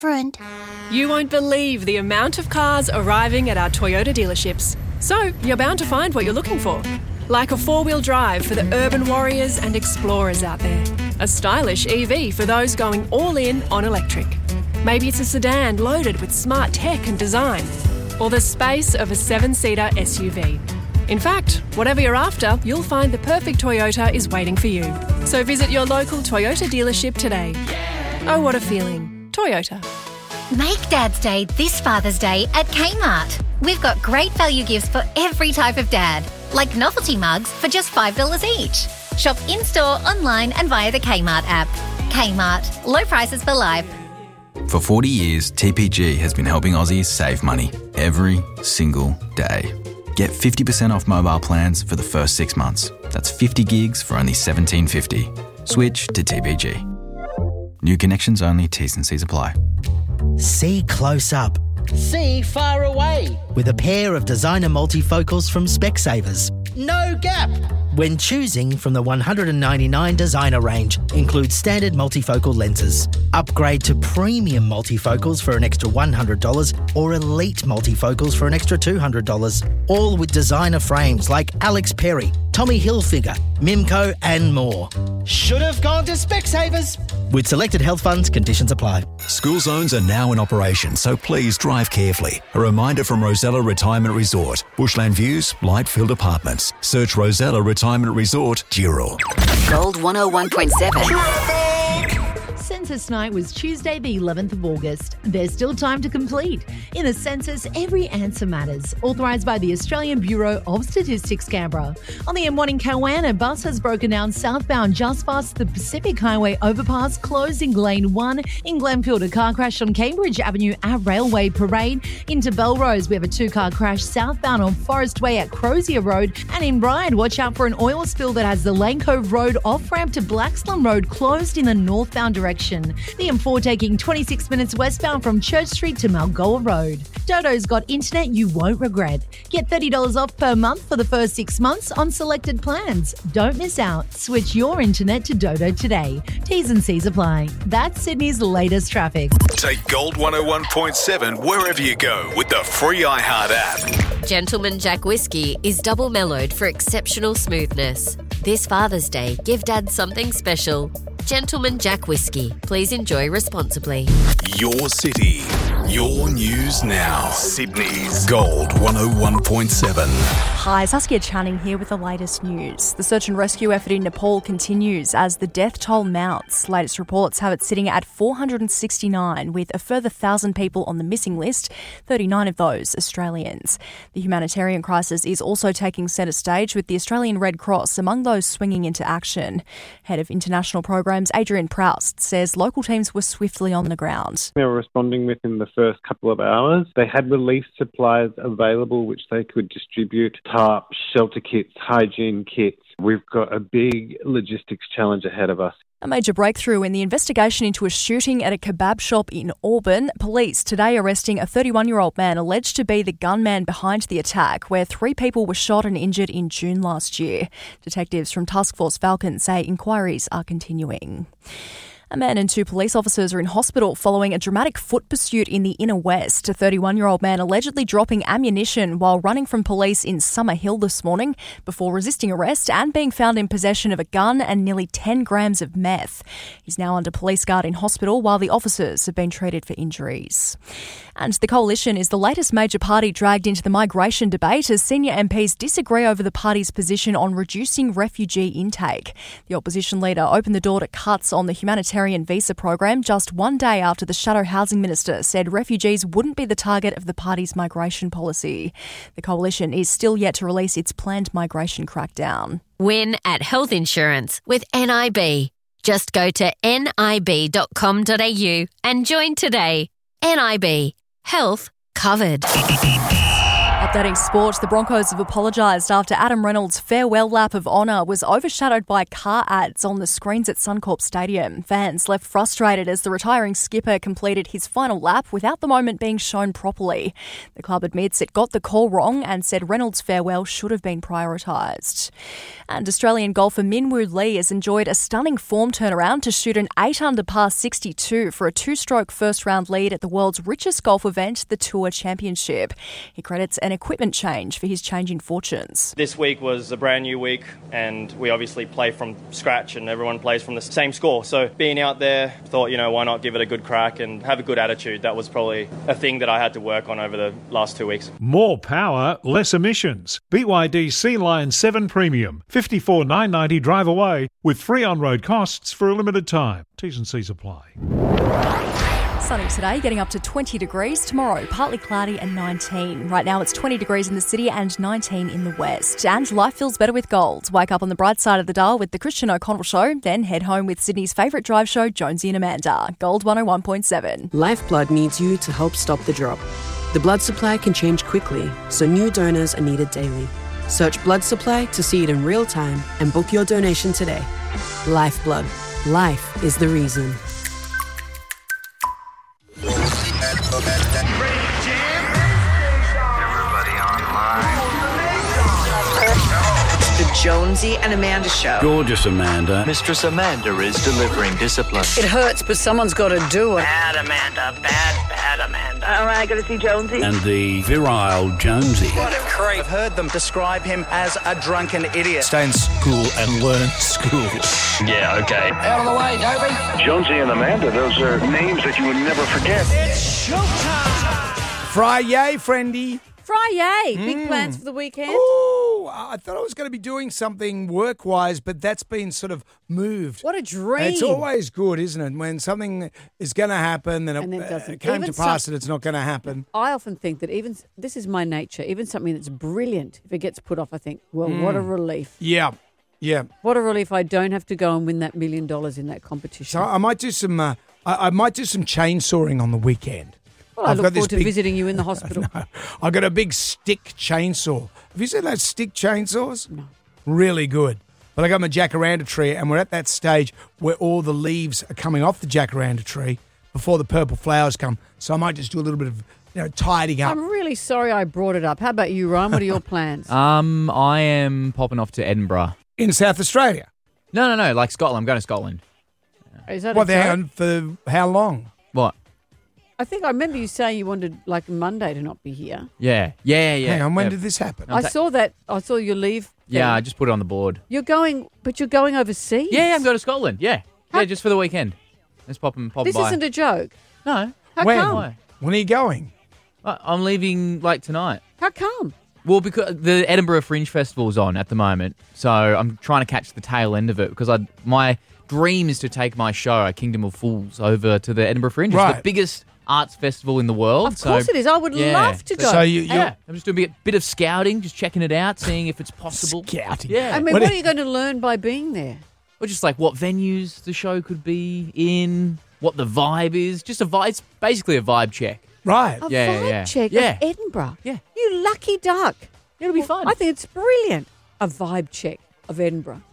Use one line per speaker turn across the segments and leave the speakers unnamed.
different.
You won't believe the amount of cars arriving at our Toyota dealerships. So you're bound to find what you're looking for. Like a four-wheel drive for the urban warriors and explorers out there. A stylish EV for those going all in on electric. Maybe it's a sedan loaded with smart tech and design. Or the space of a 7-seater SUV. In fact, whatever you're after, you'll find the perfect Toyota is waiting for you. So visit your local Toyota dealership today. Oh, what a feeling. Toyota.
Make Dad's Day this Father's Day at Kmart. We've got great value gifts for every type of dad, like novelty mugs for just $5 each. Shop in-store, online and via the Kmart app. Kmart. Low prices for life.
For 40 years, TPG has been helping Aussies save money every single day. Get 50% off mobile plans for the first 6 months. That's 50 gigs for only $17.50. Switch to TPG. New connections only, T's and C's apply.
See close up.
See far away.
With a pair of designer multifocals from Specsavers.
No gap.
When choosing from the 199 designer range, includes standard multifocal lenses. Upgrade to premium multifocals for an extra $100 or elite multifocals for an extra $200. All with designer frames like Alex Perry, Tommy Hilfiger, Mimco and more.
Should have gone to Specsavers.
With selected health funds, conditions apply.
School zones are now in operation, so please drive carefully. A reminder from Rosella Retirement Resort. Bushland Views, Lightfield Apartments. Search Rosella Retirement Resort, Dural.
Gold 101.7.
Census night was Tuesday, the 11th of August. There's still time to complete. In the census, every answer matters. Authorised by the Australian Bureau of Statistics, Canberra. On the M1 in Cowan, a bus has broken down southbound just past the Pacific Highway overpass, closing lane 1. In Glenfield, a car crash on Cambridge Avenue at Railway Parade. Into Belrose, we have a 2-car crash southbound on Forest Way at Crozier Road. And in Bryant, watch out for an oil spill that has the Lane Cove Road off-ramp to Blackslum Road closed in the northbound direction. The M4 taking 26 minutes westbound from Church Street to Malgoa Road. Dodo's got internet you won't regret. Get $30 off per month for the first 6 months on selected plans. Don't miss out. Switch your internet to Dodo today. T's and C's apply. That's Sydney's latest traffic.
Take Gold 101.7 wherever you go with the free iHeart app.
Gentleman Jack Whiskey is double mellowed for exceptional smoothness. This Father's Day, give Dad something special. Gentleman Jack Whiskey. Please enjoy responsibly.
Your city, your news now. Sydney's Gold 101.7.
Hi, Saskia Channing here with the latest news. The search and rescue effort in Nepal continues as the death toll mounts. Latest reports have it sitting at 469, with a further 1,000 people on the missing list, 39 of those Australians. The humanitarian crisis is also taking centre stage, with the Australian Red Cross among those swinging into action. Head of International Programs Adrian Proust says local teams were swiftly on the ground.
They were responding within the first couple of hours. They had relief supplies available which they could distribute: tarps, shelter kits, hygiene kits. We've got a big logistics challenge ahead of us.
A major breakthrough in the investigation into a shooting at a kebab shop in Auburn. Police today arresting a 31-year-old man alleged to be the gunman behind the attack, where 3 people were shot and injured in June last year. Detectives from Task Force Falcon say inquiries are continuing. A man and 2 police officers are in hospital following a dramatic foot pursuit in the inner west. A 31-year-old man allegedly dropping ammunition while running from police in Summer Hill this morning before resisting arrest and being found in possession of a gun and nearly 10 grams of meth. He's now under police guard in hospital while the officers have been treated for injuries. And the Coalition is the latest major party dragged into the migration debate as senior MPs disagree over the party's position on reducing refugee intake. The opposition leader opened the door to cuts on the humanitarian visa program just one day after the Shadow Housing Minister said refugees wouldn't be the target of the party's migration policy. The Coalition is still yet to release its planned migration crackdown.
Win at health insurance with NIB. Just go to nib.com.au and join today. NIB. Health covered.
Updating sport, the Broncos have apologised after Adam Reynolds' farewell lap of honour was overshadowed by car ads on the screens at Suncorp Stadium. Fans left frustrated as the retiring skipper completed his final lap without the moment being shown properly. The club admits it got the call wrong and said Reynolds' farewell should have been prioritised. And Australian golfer Minwoo Lee has enjoyed a stunning form turnaround to shoot an 8-under par 62 for a two-stroke first-round lead at the world's richest golf event, the Tour Championship. He credits an equipment change for his changing fortunes.
This week was a brand new week and we obviously play from scratch and everyone plays from the same score. So being out there, thought, why not give it a good crack and have a good attitude. That was probably a thing that I had to work on over the last 2 weeks.
More power, less emissions. BYD Sea Lion 7 Premium. $54,990 drive away with free on-road costs for a limited time. T's and C's apply.
Sunny today, getting up to 20 degrees. Tomorrow, partly cloudy and 19. Right now, it's 20 degrees in the city and 19 in the west. And life feels better with gold. Wake up on the bright side of the dial with the Christian O'Connell Show, then head home with Sydney's favourite drive show, Jonesy and Amanda. Gold 101.7.
Lifeblood needs you to help stop the drop. The blood supply can change quickly, so new donors are needed daily. Search blood supply to see it in real time and book your donation today. Lifeblood. Life is the reason.
The Jonesy and Amanda Show.
Gorgeous Amanda.
Mistress Amanda is delivering discipline.
It hurts, but someone's got to do it.
Bad Amanda. Bad Amanda.
All right, got to see Jonesy.
And the virile Jonesy.
What a creep. I've heard them describe him as a drunken idiot.
Stay in school and learn school.
Yeah, okay.
Out of the way, Toby.
Jonesy and Amanda, those are names that you would never forget.
It's showtime.
Friday, friendy.
Friday. Big plans for the weekend?
Oh, I thought I was going to be doing something work-wise, but that's been sort of moved.
What a dream.
It's always good, isn't it? When something is going to happen, then it came to pass that it's not going to happen.
I often think that this is my nature, even something that's brilliant, if it gets put off, I think, well, what a relief.
Yeah.
What a relief I don't have to go and win that $1 million in that competition.
So I might do some chainsawing on the weekend.
Well, I look forward to visiting you in the hospital.
No, I've got a big stick chainsaw. Have you seen those stick chainsaws?
No.
Really good. But I got my jacaranda tree, and we're at that stage where all the leaves are coming off the jacaranda tree before the purple flowers come. So I might just do a little bit of tidying up.
I'm really sorry I brought it up. How about you, Ryan? What are your plans?
I am popping off to Edinburgh.
In South Australia?
No, like Scotland. I'm going to Scotland.
Is that
for how long?
What?
I think I remember you saying you wanted like Monday to not be here.
Yeah.
Hang on, when did this happen?
I saw that. I saw your leave thing.
Yeah, I just put it on the board.
You're going overseas?
Yeah, I'm going to Scotland. Yeah. Yeah, just for the weekend. Let's pop by.
This isn't a joke.
No.
How come?
When are you going?
I'm leaving tonight.
How come?
Well, because the Edinburgh Fringe Festival's on at the moment, so I'm trying to catch the tail end of it because my dream is to take my show, Kingdom of Fools, over to the Edinburgh Fringe.
Right.
It's the biggest arts festival in the world.
Of course it is. I would love to go.
So
I'm just doing a bit of scouting, just checking it out, seeing if it's possible.
Scouting.
Yeah.
I mean, what are you going to learn by being there?
Or just like what venues the show could be in, what the vibe is. Just a vibe. It's basically a vibe check.
Right.
A vibe check of Edinburgh.
Yeah.
You lucky duck.
It'll be fun.
I think it's brilliant. A vibe check of Edinburgh.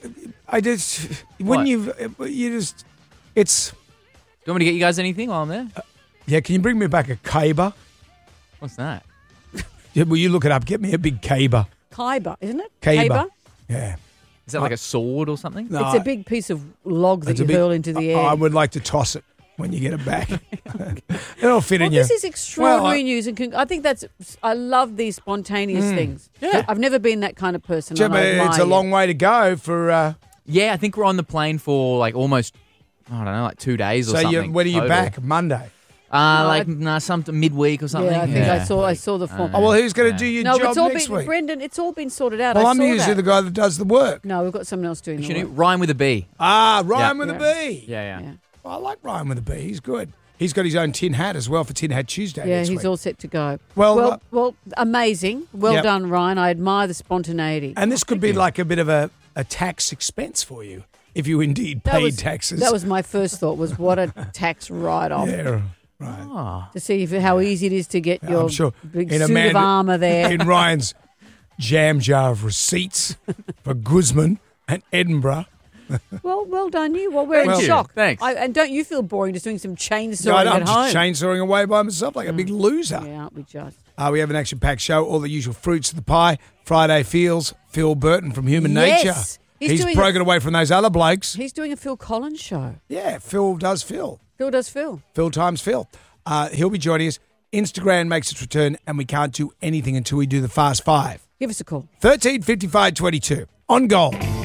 I just when you just it's.
Do you want me to get you guys anything while I'm there?
Yeah, can you bring me back a caber?
What's that?
Yeah, will you look it up? Get me a big caber.
Khyber, isn't it?
Caber. Yeah.
Is that like a sword or something?
No,
it's a big piece of log that you hurl into the air.
I would like to toss it when you get it back. It'll fit in you.
This is extraordinary news, and I think I love these spontaneous things.
Yeah.
I've never been that kind of person.
Yeah, but it's a long way to go for.
Yeah, I think we're on the plane for like almost, I don't know, like 2 days or something.
So when are you
total.
back? Monday?
Some midweek or something.
Yeah, I think I saw the form.
Oh, well, who's going to do your job next week?
Brendan, it's all been sorted out.
Well, I'm usually the guy that does the work.
No, we've got someone else doing the work.
Ryan with a B.
Ryan with a B.
Yeah.
Well, I like Ryan with a B. He's good. He's got his own tin hat as well for Tin Hat Tuesday
Yeah,
next
he's
week.
all set to go.
Well,
amazing. Well done, Ryan. I admire the spontaneity.
And this could be like a bit of a tax expense for you if you indeed paid taxes.
That was my first thought, was what a tax write-off.
Yeah, right.
to see how easy it is to get your
I'm sure
big suit of armour there.
In Ryan's jam jar of receipts for Guzman and Edinburgh.
Well done you. Well, we're in shock.
Thanks.
And don't you feel boring just doing some chainsawing
I'm
at home?
just chainsawing away by myself like a big loser.
Yeah, aren't we just?
We have an action-packed show, all the usual fruits of the pie. Friday Feels, Phil Burton from Human
Yes.
Nature.
He's
He's
doing
broken away from those other blokes.
He's doing a Phil Collins show.
Yeah, Phil does Phil.
Phil does Phil.
Phil times Phil. He'll be joining us. Instagram makes its return, and we can't do anything until we do the Fast Five.
Give us a call.
13 55 22. On goal.